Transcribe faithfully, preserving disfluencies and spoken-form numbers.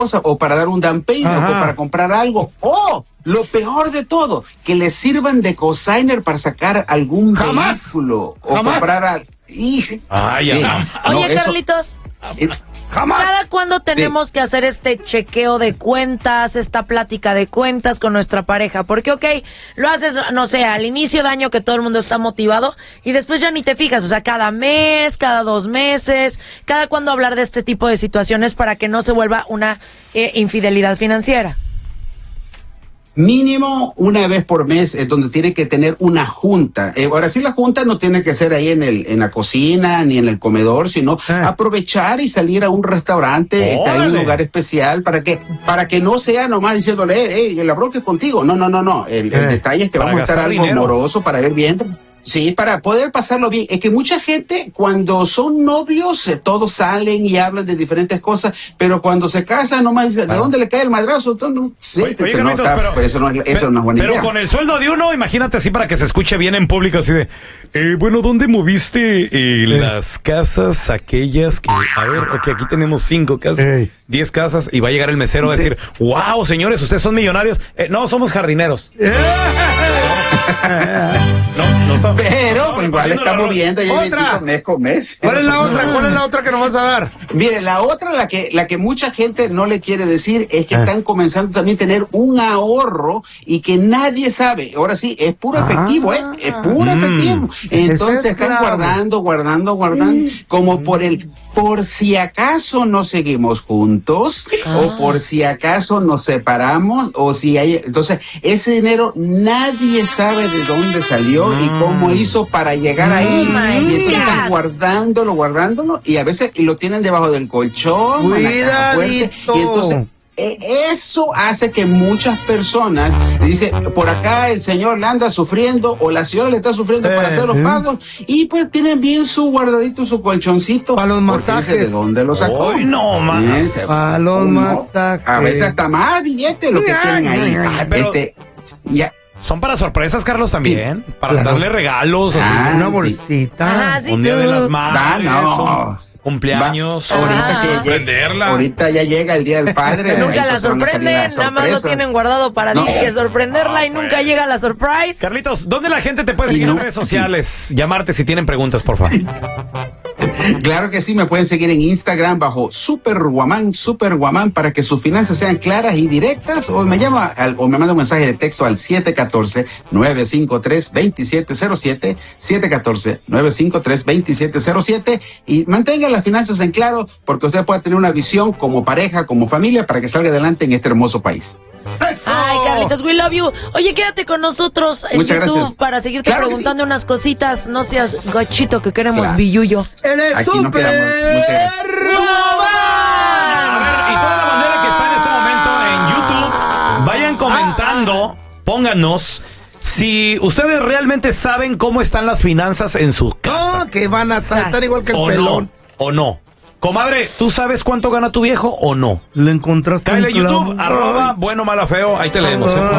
o para dar un down payment, o para comprar algo, o lo peor de todo, que les sirvan de cosigner para sacar algún jamás, vehículo o jamás. comprar a... Y, Ay, sí. no, Oye, eso, Carlitos, eh, jamás. ¿cada cuándo tenemos Sí. que hacer este chequeo de cuentas, esta plática de cuentas con nuestra pareja? Porque, ok, lo haces, no sé, al inicio de año que todo el mundo está motivado y después ya ni te fijas, o sea, cada mes, cada dos meses, cada cuándo hablar de este tipo de situaciones para que no se vuelva una eh, infidelidad financiera. Mínimo una vez por mes es donde tiene que tener una junta. Eh, ahora sí, la junta no tiene que ser ahí en el en la cocina ni en el comedor, sino Ah. aprovechar y salir a un restaurante, este, a un lugar especial para que para que no sea nomás diciéndole, hey, la bronca es contigo. No, no, no, no. El, el Eh, detalle es que para vamos a estar gastar algo dinero. amoroso para ver bien. Sí, para poder pasarlo bien. Es que mucha gente, cuando son novios, eh, todos salen y hablan de diferentes cosas, pero cuando se casan, nomás dicen, ¿de dónde le cae el madrazo? Entonces, no, sí, Oye, eso, oye, no Carlitos, está- pero- pues, eso no es, eso Pe- no es buena Pero idea. con el sueldo de uno, imagínate así para que se escuche bien en público, así de, eh, bueno, ¿dónde moviste eh, las casas aquellas que, a ver, ok, aquí tenemos cinco casas, Ey. diez casas, y va a llegar el mesero a Sí. decir, wow, señores, ustedes son millonarios. Eh, no, somos jardineros. No, no está- Pero no, pues, igual poniendo estamos la- viendo ya Otra. bendito mes con mes. ¿Cuál es la otra? ¿Cuál es la otra que nos vas a dar? Mire, la otra, la que, la que mucha gente no le quiere decir, es que Ah. están comenzando también a tener un ahorro y que nadie sabe. Ahora sí, es puro Ah. efectivo, ¿eh? Es puro Mm. efectivo. Entonces Ese es están clave. guardando, guardando, guardando, como por el, por si acaso no seguimos juntos, o por si acaso nos separamos, o si hay, entonces, ese dinero nadie sabe de dónde salió y cómo hizo para llegar ahí. Oh my Y entonces God. están guardándolo, guardándolo, y a veces lo tienen debajo del colchón, en la caja fuerte, Cuidadito. y entonces eh, eso hace que muchas personas dicen, por acá el señor le anda sufriendo o la señora le está sufriendo Eh, para hacer los eh. pagos, y pues tienen bien su guardadito, su colchoncito, Pa' los porque dice, masajes. ¿de dónde lo sacó? Uy, no, más. Ese- Pa' los oh, no. masajes. A veces hasta más billetes lo que tienen ahí. Ay, pero- Este, ya. Son para sorpresas, Carlos, también. Para Claro. darle regalos, así. Ah, Una sí. bolsita. Ajá, sí, Un día tú. de las Ah, madres, no. un cumpleaños. Va, ahorita Ah. que llegue- Sorprenderla. ahorita ya llega el día del padre. Nunca la entonces van a salir sorprenden, las nada más lo sorpresas. tienen guardado para No. disque sorprenderla y Ah, nunca pues. llega la surprise. Carlitos, ¿dónde la gente te puede Y seguir no- en redes sociales? Llamarte si tienen preguntas, por favor. Claro que sí, me pueden seguir en Instagram bajo Superguamán, Superguamán, para que sus finanzas sean claras y directas, o me llama al- o me manda un mensaje de texto al siete uno cuatro, nueve cinco tres, dos siete cero siete, siete uno cuatro, nueve cinco tres, dos siete cero siete, y mantenga las finanzas en claro, porque usted puede tener una visión como pareja, como familia, para que salga adelante en este hermoso país. ¡Eso! Ay, Carlitos, we love you. Oye, quédate con nosotros en Muchas YouTube gracias. para seguirte Claro que preguntando unas cositas. No seas gachito que queremos Claro. billuyo. ¡Él es Aquí no quedamos. Muchas gracias. A ver, y toda la bandera que está en ese momento en YouTube, vayan comentando, pónganos si ustedes realmente saben cómo están las finanzas en su casa. No, que van a Sas. estar igual que el o pelón. no, o no. Comadre, ¿tú sabes cuánto gana tu viejo o no? Lo encontraste Cáele a en clavo. YouTube, arroba bueno, mala, feo, ahí te leemos. ¿eh?